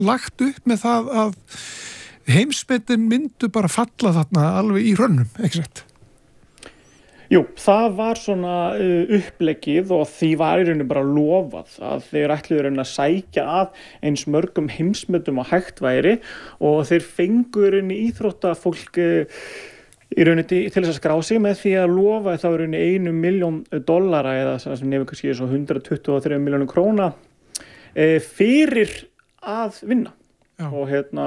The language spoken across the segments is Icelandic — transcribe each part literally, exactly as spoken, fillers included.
lagt upp með það að heimsmetin myndu bara falla þarna alveg í rönnum, ekki sett? Jú, það var svona uh, uppleggið og því var í rauninu bara lofað að þeir ætluðu rauninu að sækja að eins mörgum heimsmetum á hægt væri og þeir fengu rauninu íþróttafólk uh, í rauninni til þess að skrá sig með því að lofa þá í rauninni einu miljón dollara eða sem nefnir kannski svo hundrað tuttugu og þrjár milljónir króna e, fyrir að vinna. Já. Og hérna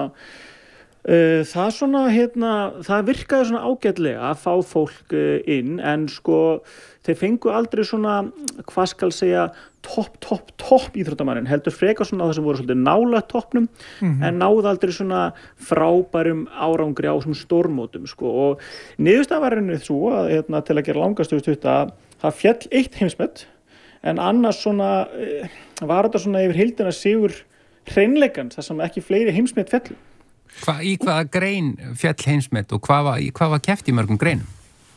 e, það svona hérna það virkaði svona ágætlega að fá fólk e, inn en sko þeir fengu aldrei svona hvað skal segja topp, topp, topp íþróttamannin heldur frekar svona það sem voru svolítið nálægt toppnum mm-hmm. en náðu aldrei svona frábærum árangri á svona stórmótum sko og niðurstaðan var rauninni svo að hérna, til að gera langastöðu stutt að það fjall eitt heimsmet en annars svona e, var þetta svona yfir heildina sigur hreinleikans þar sem ekki fleiri heimsmet fjallu. Hva, í hvaða grein fjall heimsmet og hvað var, hvað var keppt í mörgum greinum?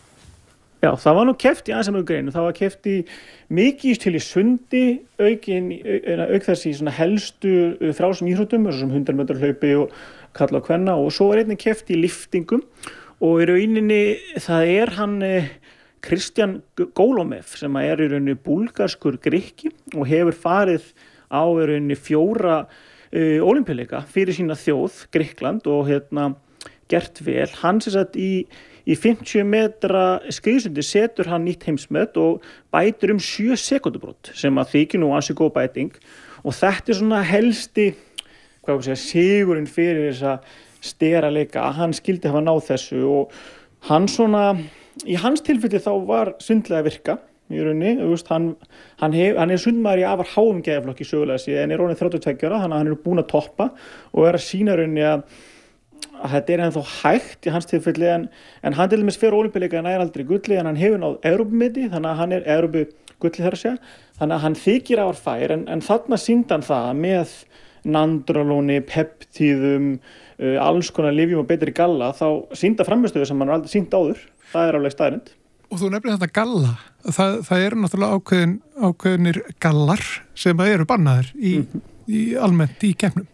Já, það var nú keppt í aðeins mörgum greinum. Það var keppt í mikið til í sundi, aukin, auk þess í svona helstu frjálsum íþróttum, eins og sem hundrað metra hlaupi og kalla og kvenna og svo er einnig keppt í liftingum og í rauninni það er hann Kristján Gólómev sem er í rauninni búlgarskur Grikki og hefur farið á í rauninni fjóra uh, ólympíuleika fyrir sína þjóð, Grikkland og hérna gert vel. Hann sem sagt í Í fimmtíu metra skriðsundi setur hann nýtt heimsmet og bætir um sjö sekúndubrot sem að þykir nú ansi góð bæting og þetta er svona helsti hvað við segja, sigurinn fyrir þessa steraleika að hann skildi hafa náð þessu og hann svona, í hans tilfelli þá var sundlega að virka í rauninni, þú veist, hann, hann, hef, hann er sundmaður í afar háum gæðaflokki sögulega síðan en er orðinn þrjátíu og tveggja ára, þannig að hann er búinn að toppa og er að sýna rauninni að að þetta er ennþá hægt í hans tilfelli en, en hann til dæmis fyrir ólympíuleika en er aldrei gulli en hann hefur náð Evrópumeti þannig að hann er Evrópu gulli þar að segja þannig að hann þykir afar fær en, en þarna sýndi hann það með nandrolóni, peptíðum uh, alls konar lyfjum og betri galla þá sýnda frammistöðu sem hann aldrei sýnt áður það er alveg staðreynd. Og þú nefnir þetta galla það, það eru náttúrulega ákveðin, ákveðinir gallar sem eru bannaðir í, mm-hmm. í almennt í keppnum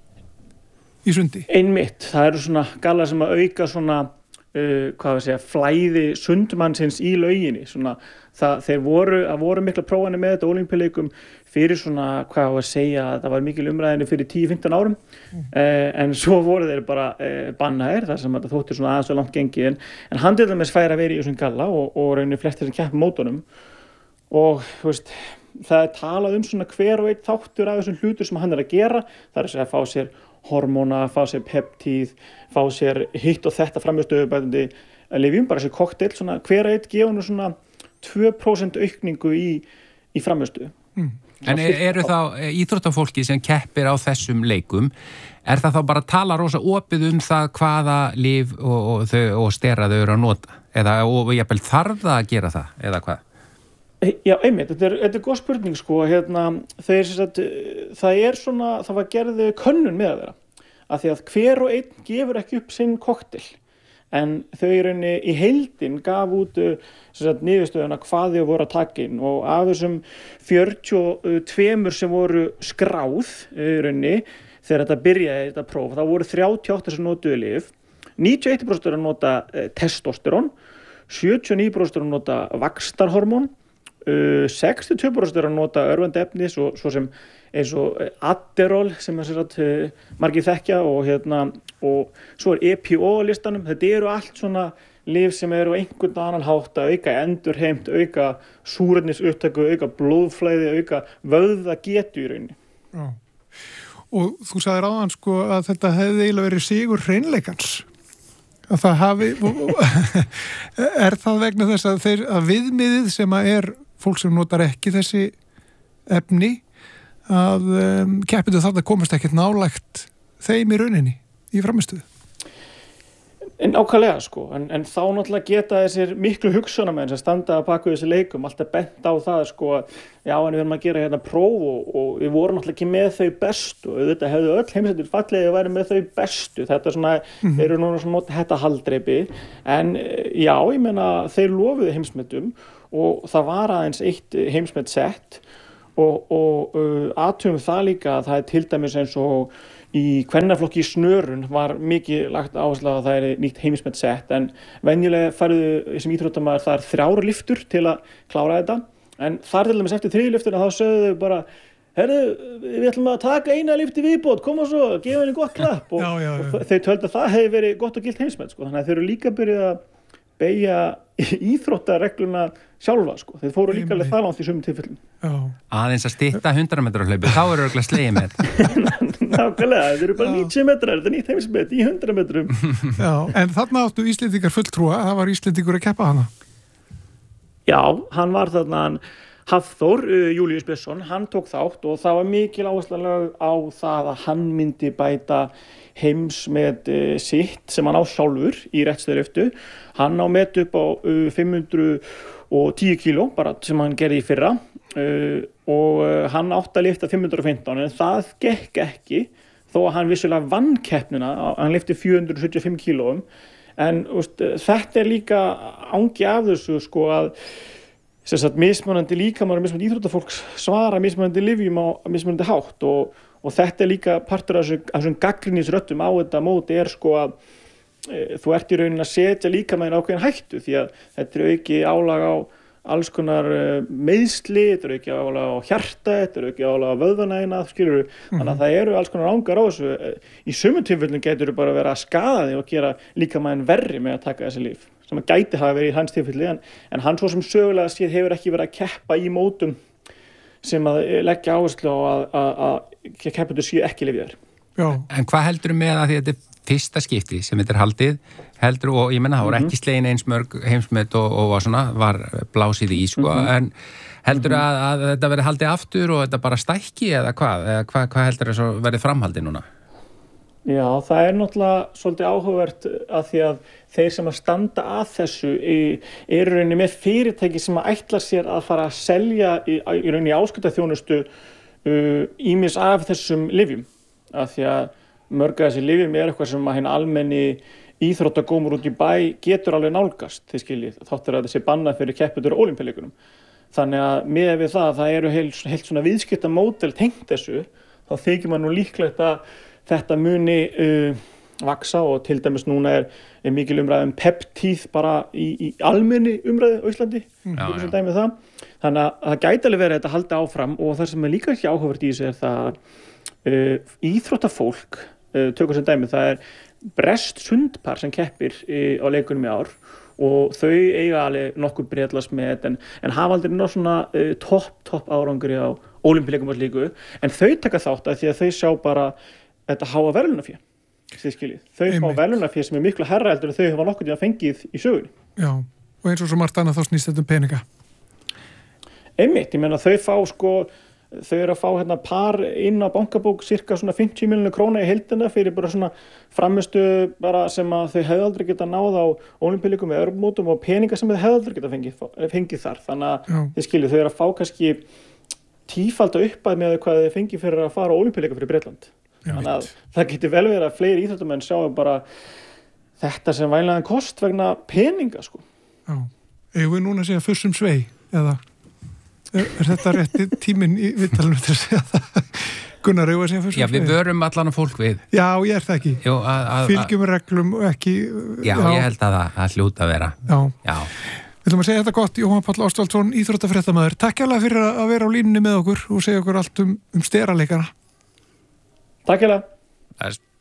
í sundi. Einmitt, það eru svona gallar sem að auka svona uh, hvað við segja, flæði sundmannsins í lauginni, svona það, þeir voru, að voru mikla prófanir með þetta ólympíuleikum fyrir svona, hvað við segja, það var mikil umræðinni fyrir tíu til fimmtán árum, mm. uh, en svo voru þeir bara uh, bannaðir, þar sem þetta þóttir svona aðeins og langt gengið, en, en hann til dæmis fær að vera í þessum galla og, og rauninni flestir sem keppum mótunum og, þú veist, það er talað um svona hver og einn þáttur af þessum hlutur sem hann er að gera, það er að segja að fá sér hormóna, fá sér peptíð, fá sér hitt og þetta framstöðubætandi lyfjum, bara sér kokteil, svona hver eitt gefa nú svona tvö prósent aukningu í, í framstöðu. Mm. En er, eru þá íþróttafólki sem keppir á þessum leikum, er það þá bara að tala rosa opið um það hvaða lyf og, og, þau, og stera þau eru að nota? Eða og jafnvel þarf það að gera það, eða hvað? Já, einmitt, þetta er, þetta er góð spurning sko, hérna, þeir, sagt, það er svona, það var gerði könnun með að vera, að því að hver og einn gefur ekki upp sinn kokteil, en þau í rauninni í heildin gaf út sagt, niðurstöðuna hvað þau voru að taka inn og af þessum fjörutíu og tvö sem voru skráð í rauninni, þegar þetta byrjaði þetta próf, þá voru þrjátíu og átta sem notuðu lyf, níutíu og eitt prósent að nota eh, testosterón, sjötíu og níu prósent að nota vaxtarhormón, Uh, sextíu og tvö prósent er að nota örvandi efni svo, svo sem eins og Adderall sem er sér að uh, margir þekkja og, hérna, og svo er E P O á listanum, þetta eru allt svona lyf sem eru á einhvern annan hátt að auka endurheimt, auka súrefnisupptöku, auka blóðflæði, auka vöðvagetu í rauninni. Já. Og þú sagðir áðan sko að þetta hefði eiginlega verið sigur hreinleikans. Að það hafi, er það vegna þess að, þeir, að viðmiðið sem að er fólk sem notar ekki þessi efni að um, keppindu þarna komast ekkert nálægt þeim í rauninni í framistöðu? En ákvæðlega sko, en, en þá náttúrulega geta þessir miklu hugsunamenn sem standa að baka þessi leikum alltaf bent á það sko að já en við erum að gera hérna próf og, og við vorum náttúrulega ekki með þau bestu og auðvitað hefðu öll heimsendur fallið að vera með þau bestu, þetta svona, mm-hmm. þeir eru núna svona nota þetta haldreipi, en já ég meina þeir lofuðu heimsmetum og það var aðeins eitt heimsmet sett og, og uh, athugum það líka að það er til dæmis eins og í kvennaflokki í snörun var mikið lagt áherslu á að það er nýtt heimsmet sett en venjulega færðu sem íþróttamaður það er þrjár lyftur til að klára þetta en þar til dæmis eftir þriðju lyftuna þá sögðu þau bara herru, við ætlum að taka eina lyfti viðbót, koma svo, gefa henni gott klapp og, já, já, já. og þau töldu að það hefði verið gott og gilt heimsmet sko. Þannig að þau eru líka byrjuð að beygja íþróttaregluna sjálfa sko. Þeir fóru líka alveg það langt í sumum tilfellum. Aðeins að stytta hundrað metra hlaupi, þá eru örugglega slegið með. Nákvæmlega, þeir eru bara níutíu metrar, þetta er nýtt heimsmet í hundrað metrum. Já, en þarna áttu Íslendingar fulltrúa, það var Íslendingur að keppa hana. Já, hann var þarna hann Hafþór uh, Júlíus Björnsson, hann tók þátt og það var mikil áhersla lögð á það að hann myndi bæta heimsmet uh, sitt sem hann á sjálfur í réttstöðulyftu. Hann á met upp á uh, fimm hundruð og tíu kíló bara sem hann gerði í fyrra uh, og uh, hann átti að lyfta fimm hundruð og fimmtán en það gekk ekki þó að hann vissulega vann keppnina, hann lyfti fjögur hundruð sjötíu og fimm kílóum en úst, þetta er líka angi af þessu sko að sem sagt mismunandi líkamar og mismunandi íþróttafólks svara mismunandi lyfjum á mismunandi hátt og, og þetta er líka partur af þessum gagnrýnisröddum á þetta móti er sko að e, þú ert í rauninni að setja líkamæðin ákveðin hættu því að þetta er auki álag á alls konar meiðsli, þetta er auki álag á hjarta, þetta er auki álag á vöðvanægina, skilur við, mm-hmm. þannig að það eru alls konar ángar á þessu. Í sumum tilfellum getur þú bara verið að skaða þig og gera líkamæðin verri með að taka þessi lyf. Sem að gæti hafa verið í hans tilfelli en, en hann svo sem sögulega séð hefur ekki verið að keppa í mótum sem að leggja áherslu á að, að, að keppendur séu ekki lyfjaðir. En hvað heldur með að því að þetta er fyrsta skipti sem þetta er haldið heldur og ég menna það voru ekki slegin eins mörg heimsmet og, og var svona var blásið í sko mm-hmm. en heldur að, að þetta verið haldið aftur og þetta bara stækki eða hvað eða hvað, hvað heldur að verið framhaldið núna? Já, það er náttúrulega svolítið áhugavert að því að þeir sem að standa að þessu eru rauninni með fyrirtæki sem að ætla sér að fara að selja í, í rauninni áskriftarþjónustu ýmis uh, af þessum lyfjum. Af því að mörg af þessi lyfjum er eitthvað sem að hinn almenni íþróttagómur út í bæ getur alveg nálgast, þið skiljið, þáttur að þessi bannað fyrir keppendur á Ólympíuleikunum. Þannig að miðað við það, það eru heilt, heilt svona viðskiptamódel tengt þessu, þá þykir maður nú líklegt að þetta muni uh, vaksa og til dæmis núna er, er mikil umræði um peptíð bara í, í almenni umræði á Íslandi. Já, já. Dæmi það. Þannig að það gæti alveg verið að þetta haldi áfram og það sem er líka ekki áhugavert í þessu er það uh, íþróttafólk, uh, tökum sem dæmi, það er breskt sundpar sem keppir uh, á leikunum í ár og þau eiga alveg nokkuð breiðlasmet en, en hafa aldrei ná svona uh, topp, topp árangri á Ólympíuleikum og slíku en þau taka þátt að því að þau sjá bara þetta háa verðlaunafé, þið skiljið. Þau fá verðlaunafé sem er miklu herra heldur en þau hafa nokkuð tíma fengið í sögunni. Já, og eins og svo margt annað þá snýst þetta um peninga. Einmitt, ég meina þau fá sko, þau eru að fá hérna par inn á bankabók cirka svona fimmtíu milljónir króna í heildina fyrir bara svona framistu bara sem að þau hefðu aldrei geta náð á Ólympíuleikum eða Evrópumótum og peninga sem þau hefðu aldrei geta fengið, fengið þar. Þannig að Já. Þið skiljið, þau eru að fá kannski tífalda uppað með hvað þau fengið fyrir að fara á Ólympíuleika fyrir Bretland. Þannig að það getur vel verið að fleiri íþróttamenn sjáu bara þetta sem vænlegan kost vegna peninga sko. Já, eigum við núna að segja fussum svei eða er, er þetta rétti tíminn í viðtalinu til að segja það? Gunnar, eigum við að segja fussum svei? Já, við vörum allan að fólk við. Já, ég er það ekki. Jú, að, að, Fylgjum reglum og ekki... Já, já, ég held að það að hljóta að vera. Já. Já. Við ætlum að segja þetta gott, Jóhann Páll Ástvaldsson, íþróttafréttamaður. Takk hérlega fyrir að vera á línunni með okkur og segja okkur allt um, um steraleikana. Takk hérlega.